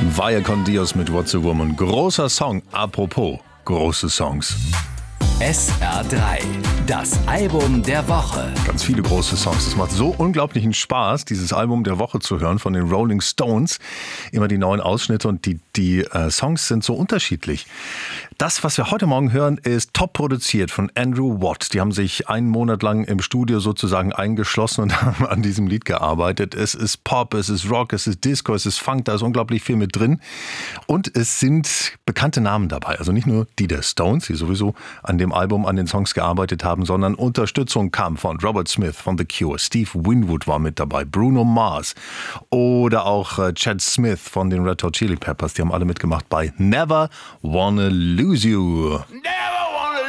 Vaya con Dios mit What's a Woman. Großer Song, apropos große Songs. SR3, das Album der Woche. Ganz viele große Songs. Es macht so unglaublichen Spaß, dieses Album der Woche zu hören von den Rolling Stones. Immer die neuen Ausschnitte und die Songs sind so unterschiedlich. Das, was wir heute Morgen hören, ist top produziert von Andrew Watt. Die haben sich einen Monat lang im Studio sozusagen eingeschlossen und haben an diesem Lied gearbeitet. Es ist Pop, es ist Rock, es ist Disco, es ist Funk, da ist unglaublich viel mit drin. Und es sind bekannte Namen dabei. Also nicht nur die der Stones, die sowieso an dem Album, an den Songs gearbeitet haben, sondern Unterstützung kam von Robert Smith von The Cure, Steve Winwood war mit dabei, Bruno Mars oder auch Chad Smith von den Red Hot Chili Peppers. Die haben alle mitgemacht bei Never Wanna Lose You. Never